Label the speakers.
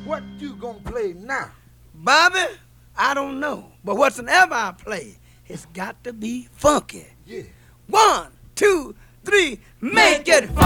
Speaker 1: What you gonna play now?
Speaker 2: Bobby, I don't know. But whatsoever I play, it's got to be funky.
Speaker 1: Yeah.
Speaker 2: 1, 2, 3, make it funky.